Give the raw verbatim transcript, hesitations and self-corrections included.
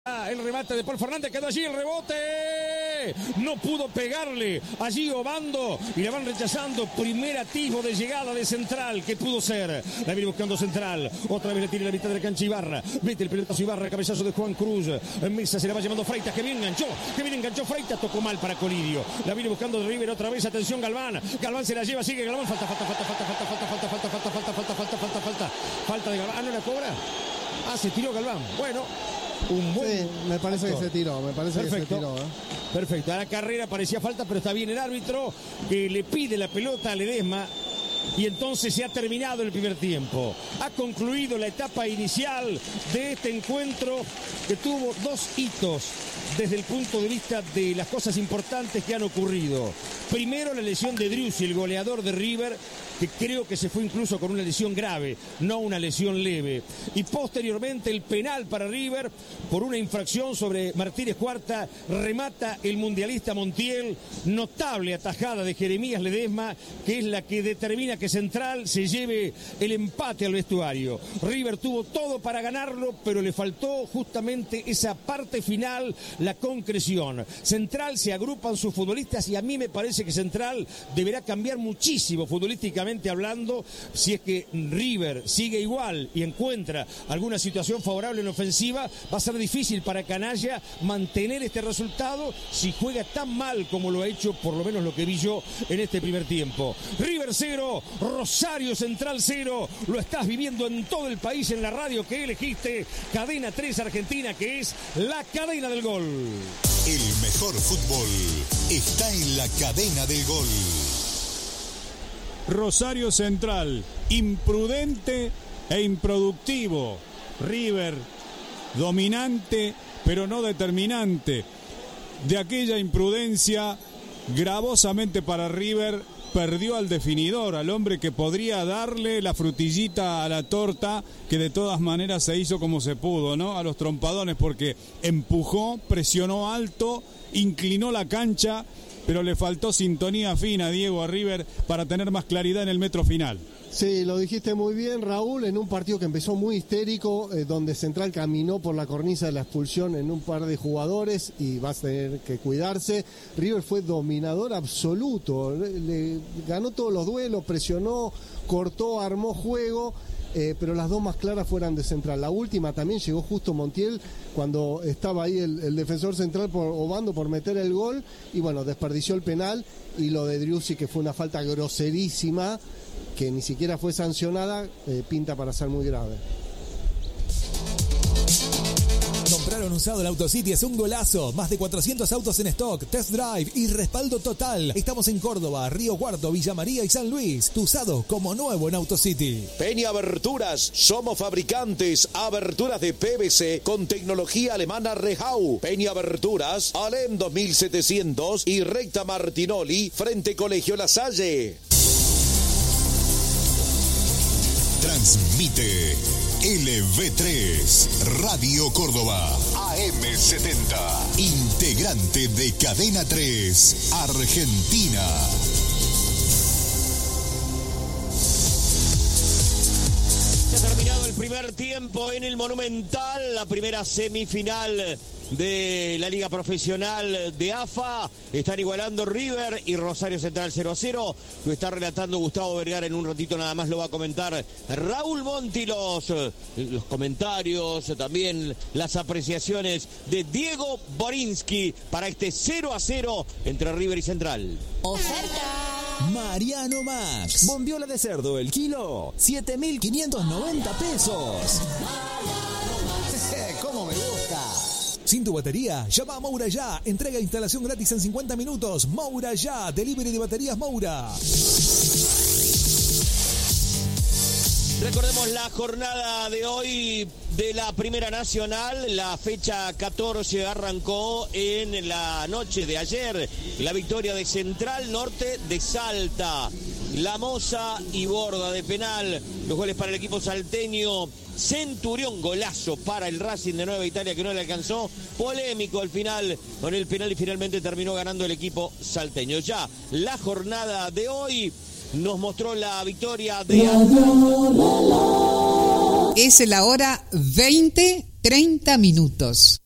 El remate de Paul Fernández, quedó allí el rebote, no pudo pegarle allí Obando y le van rechazando. Primer atisbo de llegada de Central que pudo ser, la viene buscando Central, otra vez le tira la mitad de la cancha Ibarra, mete el pelotazo Ibarra, cabezazo de Juan Cruz, en Mesa se la va llevando Freitas, que bien enganchó, que bien enganchó Freitas, tocó mal para Colidio, la viene buscando River otra vez, atención Galván, Galván se la lleva, sigue Galván, falta, falta, falta, falta, falta, falta, falta, falta, falta, falta, falta, falta, falta, falta, falta de Galván, ah, no la cobra, ah, se tiró Galván, bueno. Un buen sí, me parece actor. que se tiró, me parece Perfecto. que se tiró. ¿eh? Perfecto, a la carrera parecía falta, pero está bien el árbitro que le pide la pelota a Ledesma y entonces se ha terminado el primer tiempo. Ha concluido la etapa inicial de este encuentro que tuvo dos hitos desde el punto de vista de las cosas importantes que han ocurrido. Primero la lesión de Driussi, el goleador de River, que creo que se fue incluso con una lesión grave, no una lesión leve. Y posteriormente el penal para River por una infracción sobre Martínez Cuarta, remata el mundialista Montiel, notable atajada de Jeremías Ledesma, que es la que determina que Central se lleve el empate al vestuario. River tuvo todo para ganarlo, pero le faltó justamente esa parte final, la concreción. Central se agrupan sus futbolistas y a mí me parece que Central deberá cambiar muchísimo futbolísticamente hablando, si es que River sigue igual y encuentra alguna situación favorable en ofensiva, va a ser difícil para Canalla mantener este resultado si juega tan mal como lo ha hecho, por lo menos lo que vi yo en este primer tiempo. River cero, Rosario Central cero, lo estás viviendo en todo el país en la radio que elegiste, Cadena tres Argentina, que es la cadena del gol. El mejor fútbol está en la cadena del gol. Rosario Central, imprudente e improductivo. River, dominante, pero no determinante. De aquella imprudencia, gravosamente para River, perdió al definidor, al hombre que podría darle la frutillita a la torta, que de todas maneras se hizo como se pudo, ¿no? A los trompadones, porque empujó, presionó alto, inclinó la cancha, pero le faltó sintonía fina, Diego, a River para tener más claridad en el metro final. Sí, lo dijiste muy bien, Raúl, en un partido que empezó muy histérico, eh, donde Central caminó por la cornisa de la expulsión en un par de jugadores y va a tener que cuidarse. River fue dominador absoluto, le, le ganó todos los duelos, presionó, cortó, armó juego, eh, pero las dos más claras fueran de Central. La última también llegó justo Montiel cuando estaba ahí el, el defensor central por Obando por meter el gol y bueno, desperdició el penal, y lo de Driussi, que fue una falta groserísima, que ni siquiera fue sancionada, eh, pinta para ser muy grave. Comprar un usado en AutoCity es un golazo. Más de cuatrocientos autos en stock, test drive y respaldo total. Estamos en Córdoba, Río Cuarto, Villa María y San Luis. Tu usado como nuevo en AutoCity. Peña Aberturas. Somos fabricantes. Aberturas de P V C con tecnología alemana Rehau. Peña Aberturas, Alem dos mil setecientos y Recta Martinoli, frente Colegio La Salle. Transmite L V tres, Radio Córdoba, A M setenta, integrante de Cadena tres, Argentina. Se ha terminado el primer tiempo en el Monumental, la primera semifinal de la Liga Profesional de A F A. Están igualando River y Rosario Central cero a cero. Lo está relatando Gustavo Vergara, en un ratito nada más lo va a comentar Raúl Monti, los, los comentarios, también las apreciaciones de Diego Borinsky para este cero a cero entre River y Central. Oferta Mariano Max. Bondiola de cerdo el kilo, siete mil quinientos noventa pesos. ¿Cómo me gusta? Sin tu batería, llama a Moura Ya. Entrega e instalación gratis en cincuenta minutos. Moura Ya. Delivery de baterías Moura. Recordemos la jornada de hoy de la Primera Nacional. La fecha catorce arrancó en la noche de ayer. La victoria de Central Norte de Salta. La Moza y Borda de penal. Los goles para el equipo salteño. Centurión, golazo para el Racing de Nueva Italia, que no le alcanzó. Polémico al final con el penal y finalmente terminó ganando el equipo salteño. Ya la jornada de hoy nos mostró la victoria de... Es la hora veinte, treinta minutos.